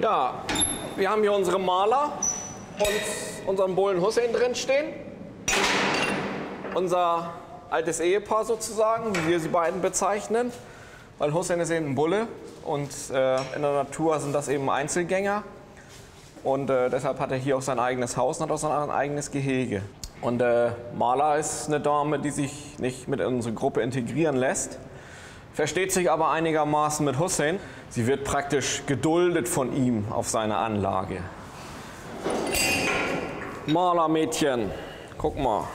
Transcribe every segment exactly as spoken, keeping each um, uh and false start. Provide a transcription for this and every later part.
Ja, wir haben hier unsere Maler und unseren Bullen Hussein drin stehen. Unser altes Ehepaar sozusagen, wie wir sie beiden bezeichnen. Weil Hussein ist eben ein Bulle und äh, in der Natur sind das eben Einzelgänger. Und äh, deshalb hat er hier auch sein eigenes Haus und hat auch sein eigenes Gehege. Und äh, Mala ist eine Dame, die sich nicht mit in unsere Gruppe integrieren lässt, versteht sich aber einigermaßen mit Hussein. Sie wird praktisch geduldet von ihm auf seine Anlage. Mala Mädchen, guck mal.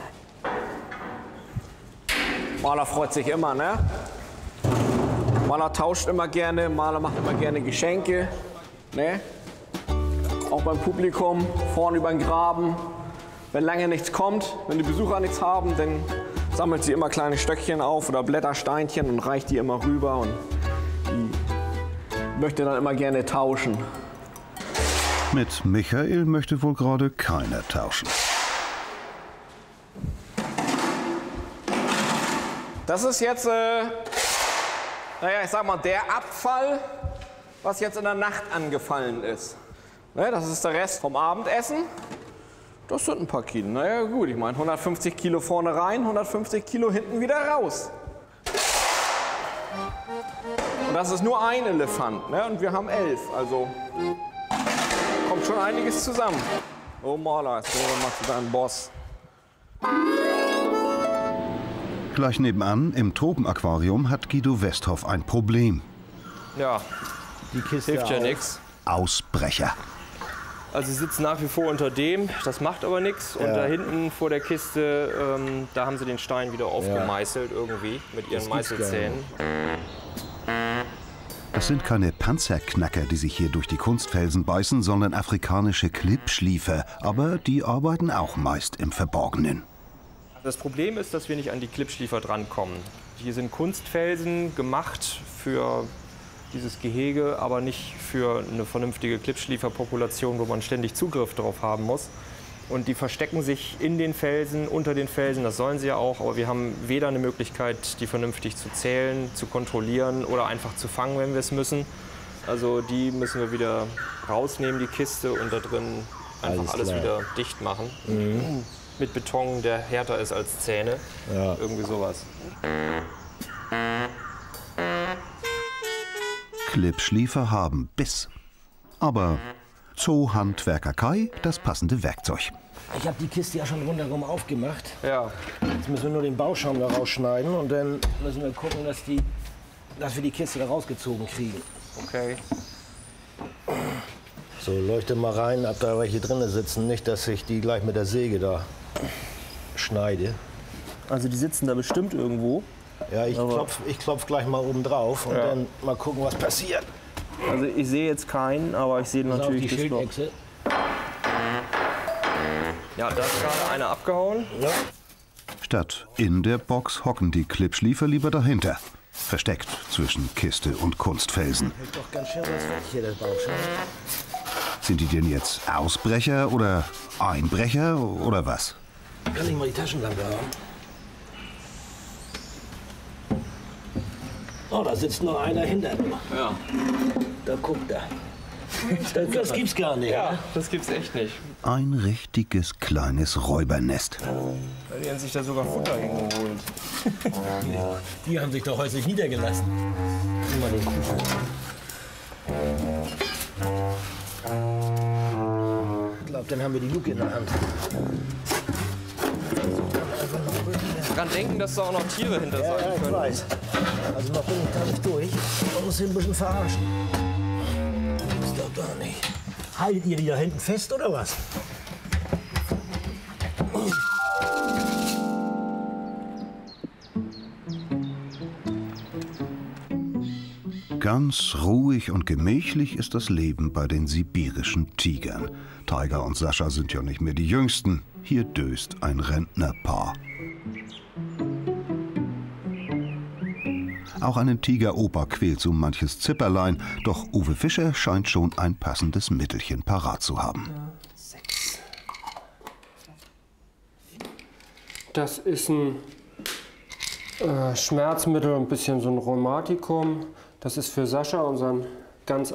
Mala freut sich immer, ne? Mala tauscht immer gerne, Mala macht immer gerne Geschenke, ne? Auch beim Publikum, vorn über den Graben. Wenn lange nichts kommt, wenn die Besucher nichts haben, dann sammelt sie immer kleine Stöckchen auf oder Blättersteinchen und reicht die immer rüber. Und die möchte dann immer gerne tauschen. Mit Michael möchte wohl gerade keiner tauschen. Das ist jetzt, äh, naja, ich sag mal, der Abfall, was jetzt in der Nacht angefallen ist. Ne, das ist der Rest vom Abendessen. Das sind ein paar Kilo. Naja, gut, ich meine, hundertfünfzig Kilo vorne rein, hundertfünfzig Kilo hinten wieder raus. Und das ist nur ein Elefant, ne? Und wir haben elf, also kommt schon einiges zusammen. Oh, Mala, so machst du deinen Boss. Gleich nebenan, im Tropenaquarium, hat Guido Westhoff ein Problem. Ja, die Kiste hilft ja nichts. Ausbrecher. Also sie sitzen nach wie vor unter dem, das macht aber nichts. Und Ja. da hinten vor der Kiste, ähm, da haben sie den Stein wieder aufgemeißelt irgendwie mit ihren Meißelzähnen. Das sind keine Panzerknacker, die sich hier durch die Kunstfelsen beißen, sondern afrikanische Klippschliefer. Aber die arbeiten auch meist im Verborgenen. Das Problem ist, dass wir nicht an die Klippschliefer drankommen. Hier sind Kunstfelsen gemacht für dieses Gehege, aber nicht für eine vernünftige Klippschlieferpopulation, wo man ständig Zugriff drauf haben muss. Und die verstecken sich in den Felsen, unter den Felsen, das sollen sie ja auch, aber wir haben weder eine Möglichkeit, die vernünftig zu zählen, zu kontrollieren oder einfach zu fangen, wenn wir es müssen. Also die müssen wir wieder rausnehmen, die Kiste, und da drin einfach alles, alles wieder dicht machen. Mhm. Mit Beton, der härter ist als Zähne, ja. Irgendwie sowas. Klippschliefer haben Biss. Aber Zoohandwerker Kai das passende Werkzeug. Ich habe die Kiste ja schon rundherum aufgemacht. Ja. Jetzt müssen wir nur den Bauschaum da rausschneiden und dann müssen wir gucken, dass, die, dass wir die Kiste da rausgezogen kriegen. Okay. So, leuchte mal rein, ob da welche drin sitzen. Nicht, dass ich die gleich mit der Säge da schneide. Also die sitzen da bestimmt irgendwo. Ja, ich klopf, ich klopf gleich mal oben drauf und ja. dann mal gucken, was passiert. Also ich sehe jetzt keinen, aber ich sehe natürlich die das Loch. Schildechse. Ja, da ist gerade einer abgehauen. Ja. Statt in der Box hocken die Klippschliefer lieber dahinter. Versteckt zwischen Kiste und Kunstfelsen. Hält doch ganz schön was weg hier, der Bauschaum. Sind die denn jetzt Ausbrecher oder Einbrecher oder was? Kann ich mal die Taschenlampe haben? Oh, da sitzt noch einer hinter mir. Ja. Da guckt er. Das, das gibt's gar nicht. Ja, ne? das gibt's echt nicht. Ein richtiges kleines Räubernest. Die haben sich da sogar Futter hingeholt. Die, die haben sich doch häuslich niedergelassen. Nimm mal den Kuchen. Ich glaube, dann haben wir die Luke in der Hand. Dran denken, dass da auch noch Tiere hinter Ja, sein ja, ich können. weiß. Also noch bin ich gar nicht durch. Man muss ihn ein bisschen verarschen. Das ist doch gar nicht. Haltet ihr die da hinten fest, oder was? Ganz ruhig und gemächlich ist das Leben bei den sibirischen Tigern. Tiger und Sascha sind ja nicht mehr die Jüngsten. Hier döst ein Rentnerpaar. Auch einen Tigeroper quält so manches Zipperlein, doch Uwe Fischer scheint schon ein passendes Mittelchen parat zu haben. Das ist ein äh, Schmerzmittel, ein bisschen so ein Rheumatikum. Das ist für Sascha, unseren ganz